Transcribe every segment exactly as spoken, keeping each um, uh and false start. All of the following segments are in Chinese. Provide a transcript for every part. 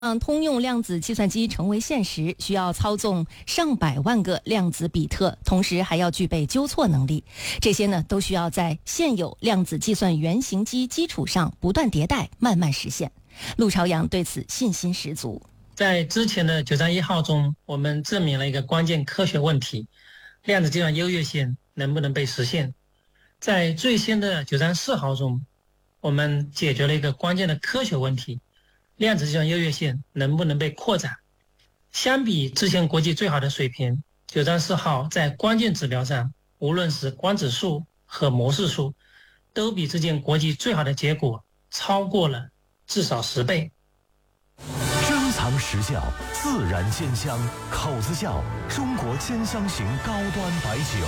让通用量子计算机成为现实，需要操纵上百万个量子比特，同时还要具备纠错能力。这些呢，都需要在现有量子计算原型机基础上不断迭代，慢慢实现。陆朝阳对此信心十足。 在之前的九三一号中，我们证明了一个关键科学问题：量子计算优越性能不能被实现？在最新的九三四号中，我们解决了一个关键的科学问题：量子计算优越性能不能被扩展？相比之前国际最好的水平，九三四号在关键指标上，无论是光子数和模式数，都比之前国际最好的结果超过了至少十倍。 珍藏实效，自然鲜香，口子窖中国兼香型高端白酒。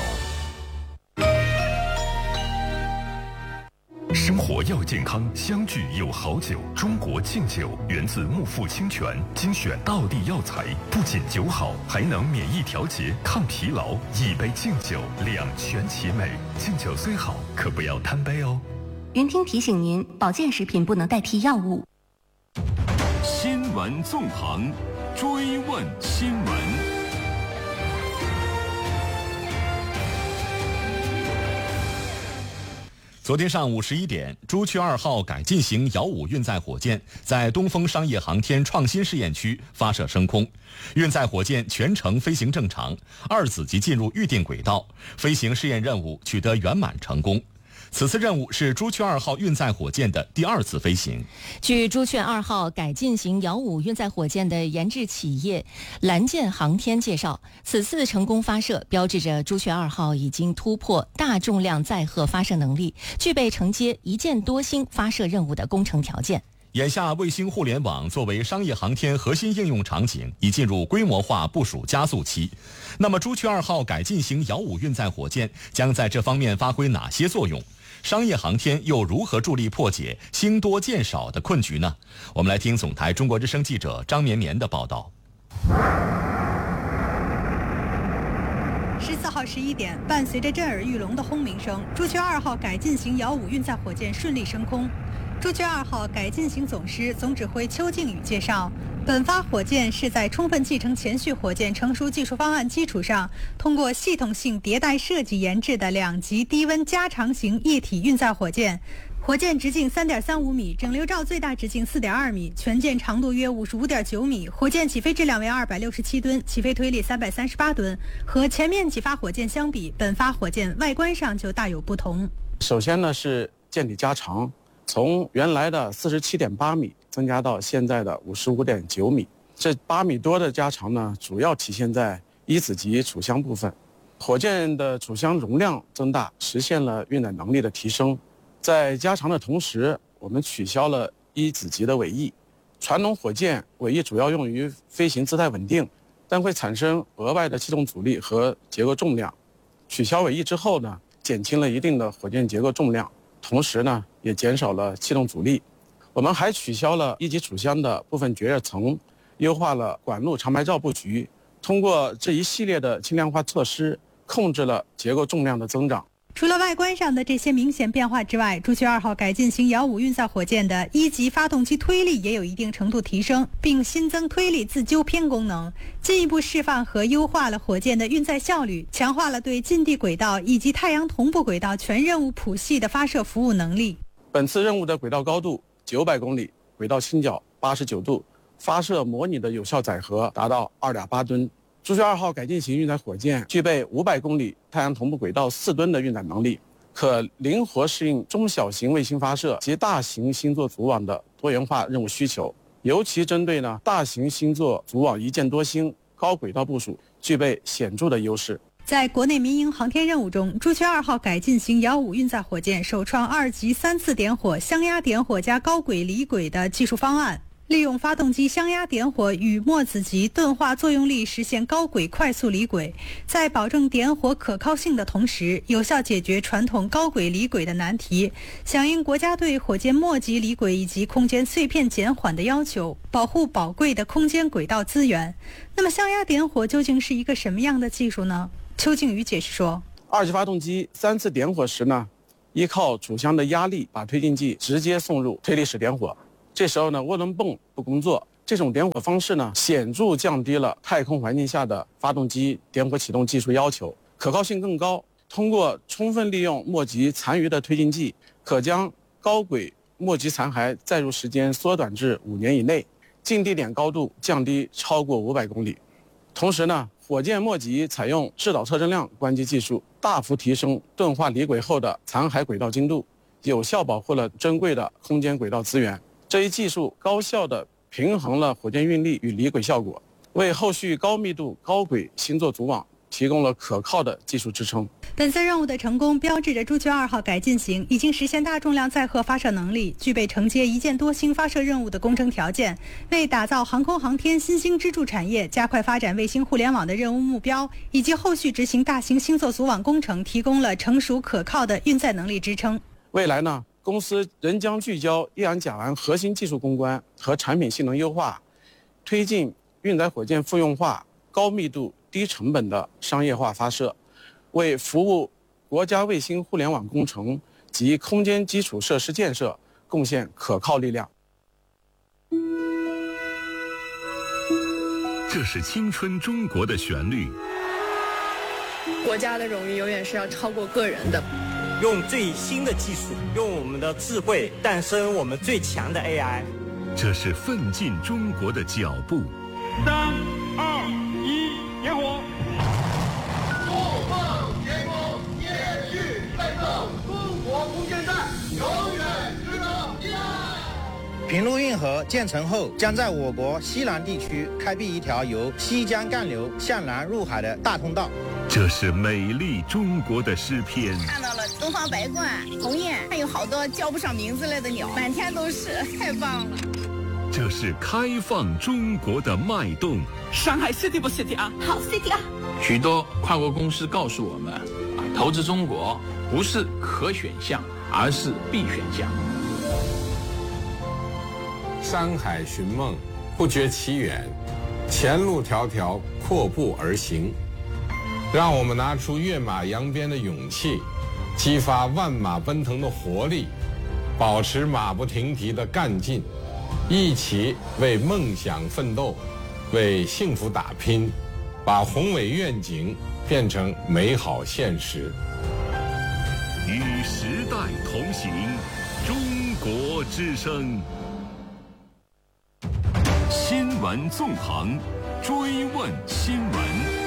生活要健康，相聚有好酒。中国敬酒源自木富清泉，精选道地药材，不仅酒好，还能免疫调节、抗疲劳。一杯敬酒，两全其美。敬酒虽好，可不要贪杯哦。 云听提醒您，保健食品不能代替药物。 新闻纵横，追问新闻。 昨天上午十一点，朱雀二号改进型遥五运载火箭在东风商业航天创新试验区发射升空，运载火箭全程飞行正常，二子级进入预定轨道，飞行试验任务取得圆满成功。此次任务是朱雀二号运载火箭的第二次飞行。 据朱雀二号改进型遥五运载火箭的研制企业蓝箭航天介绍，此次成功发射标志着朱雀二号已经突破大重量载荷发射能力，具备承接一箭多星发射任务的工程条件。 眼下，卫星互联网作为商业航天核心应用场景，已进入规模化部署加速期。那么，朱雀二号改进型遥五运载火箭将在这方面发挥哪些作用？商业航天又如何助力破解星多箭少的困局呢？我们来听总台中国之声记者张绵绵的报道。 十四号十一点，伴随着震耳欲聋的轰鸣声，朱雀二号改进型遥五运载火箭顺利升空。朱雀二号改进型总师总指挥邱靖宇介绍，本发火箭是在充分继承前续火箭成熟技术方案基础上，通过系统性迭代设计研制的两级低温加长型液体运载火箭。火箭直径 三点三五米，整流罩最大直径 四点二米，全舰长度约 五十五点九米，火箭起飞质量为二百六十七吨，起飞推力三百三十八吨。和前面几发火箭相比，本发火箭外观上就大有不同。 首先呢是舰体加长，从原来的 四十七点八米增加到现在的 五十五点九米。这八米多的加长呢，主要体现在一子级储箱部分。火箭的储箱容量增大，实现了运载能力的提升。在加长的同时，我们取消了一子级的尾翼。传统火箭尾翼主要用于飞行姿态稳定，但会产生额外的气动阻力和结构重量。取消尾翼之后呢，减轻了一定的火箭结构重量，同时呢，也减少了气动阻力。我们还取消了一级储箱的部分绝热层，优化了管路长牌罩布局。通过这一系列的轻量化措施，控制了结构重量的增长。 除了外观上的这些明显变化之外，朱雀二号改进型遥五运载火箭的一级发动机推力也有一定程度提升，并新增推力自纠偏功能，进一步释放和优化了火箭的运载效率，强化了对近地轨道以及太阳同步轨道全任务谱系的发射服务能力。 本次任务的轨道高度九百公里，轨道倾角八十九度，发射模拟的有效载荷达到 二点八吨。朱雀二号改进型运载火箭具备五百公里太阳同步轨道四吨的运载能力，可灵活适应中小型卫星发射及大型星座组网的多元化任务需求，尤其针对呢大型星座组网一箭多星高轨道部署具备显著的优势。 在国内民营航天任务中，朱雀二号改进型遥五运载火箭首创二级三次点火箱压点火加高轨离轨的技术方案，利用发动机箱压点火与墨子级钝化作用力实现高轨快速离轨，在保证点火可靠性的同时，有效解决传统高轨离轨的难题，响应国家对火箭末级离轨以及空间碎片减缓的要求，保护宝贵的空间轨道资源。那么箱压点火究竟是一个什么样的技术呢？邱靖宇解释说， 二级发动机三次点火时呢，依靠储箱的压力把推进剂直接送入推力室点火，这时候呢涡轮泵不工作，这这种点火方式呢，显著降低了太空环境下的发动机点火启动技术要求，可靠性更高。通过充分利用末级残余的推进剂，可将高轨末级残骸载入时间缩短至五年以内，近地点高度降低超过五百公里。同时呢，火箭末级采用制导特征量关机技术，大幅提升钝化离轨后的残骸轨道精度，有效保护了珍贵的空间轨道资源。这一技术高效地平衡了火箭运力与离轨效果，为后续高密度高轨星座组网提供了可靠的技术支撑。 本次任务的成功标志着朱雀二号改进型已经实现大重量载荷发射能力，具备承接一箭多星发射任务的工程条件，为打造航空航天新兴支柱产业、加快发展卫星互联网的任务目标，以及后续执行大型星座组网工程提供了成熟可靠的运载能力支撑。 未来呢，公司仍将聚焦液氧甲烷核心技术攻关和产品性能优化，推进运载火箭复用化、高密度、低成本的商业化发射，为服务国家卫星互联网工程及空间基础设施建设贡献可靠力量。 这是青春中国的旋律。 国家的荣誉永远是要超过个人的。 用最新的技术，用我们的智慧诞生我们最强的 A I。 这是奋进中国的脚步。 三二一，点火！ 做梦天空，继续奋斗，中国空间站永远值得依赖。 平陆运河建成后，将在我国西南地区开辟一条由西江干流向南入海的大通道。 这是美丽中国的诗篇。 看到了东方白鹳、鸿雁，还有好多叫不上名字来的鸟，满天都是，太棒了。 这是开放中国的脉动。 上海 City 不 City 啊？ 好 City 啊！ 许多跨国公司告诉我们，啊，投资中国不是可选项，而是必选项。 山海寻梦，不觉其远，前路迢迢，阔步而行。让我们拿出跃马扬鞭的勇气，激发万马奔腾的活力，保持马不停蹄的干劲，一起为梦想奋斗，为幸福打拼，把宏伟愿景变成美好现实。 与时代同行，中国之声。新闻纵横，追问新闻。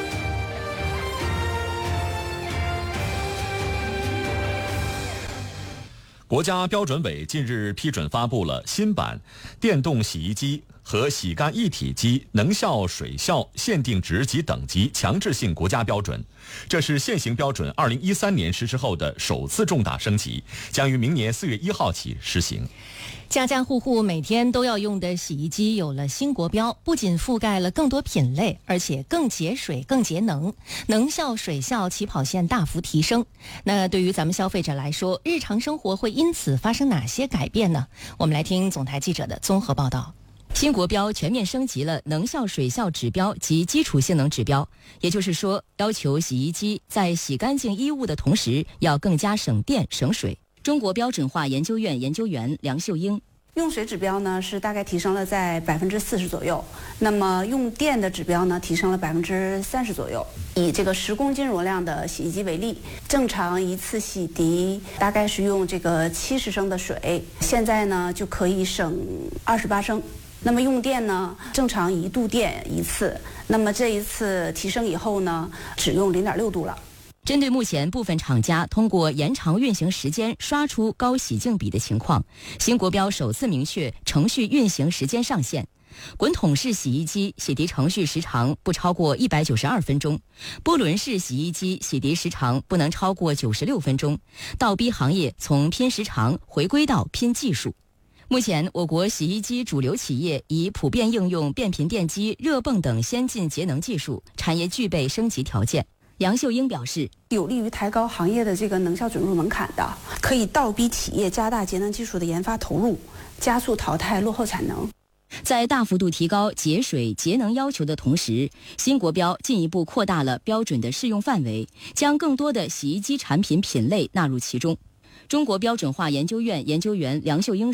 国家标准委近日批准发布了新版电动洗衣机和洗干一体机能效水效限定值及等级强制性国家标准，这是现行标准二零一三年实施后的首次重大升级，将于明年四月一号起施行。 家家户户每天都要用的洗衣机有了新国标，不仅覆盖了更多品类，而且更节水、更节能，能效、水效起跑线大幅提升。那对于咱们消费者来说，日常生活会因此发生哪些改变呢？我们来听总台记者的综合报道。 新国标全面升级了能效水效指标及基础性能指标，也就是说，要求洗衣机在洗干净衣物的同时，要更加省电省水。中国标准化研究院研究员梁秀英。 用水指标呢是大概提升了在百分之四十左右，那么用电的指标呢提升了百分之三十左右。以这个十公斤容量的洗衣机为例，正常一次洗涤大概是用这个七十升的水，现在呢就可以省二十八升。那么用电呢，正常一度电一次，那么这一次提升以后呢，只用零点六度了。 针对目前部分厂家通过延长运行时间刷出高洗净比的情况，新国标首次明确程序运行时间上限。滚筒式洗衣机洗涤程序时长不超过一百九十二分钟，波轮式洗衣机洗涤时长不能超过九十六分钟。倒逼行业从拼时长回归到拼技术。目前，我国洗衣机主流企业已普遍应用变频电机、热泵等先进节能技术，产业具备升级条件。杨秀英表示， 有利于抬高行业的这个能效准入门槛的，可以倒逼企业加大节能技术的研发投入，加速淘汰落后产能。 在大幅度提高节水节能要求的同时，新国标进一步扩大了标准的适用范围，将更多的洗衣机产品品类纳入其中。中国标准化研究院研究员梁秀英说，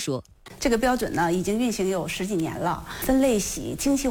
这个标准呢已经运行有十几年了，分类洗精细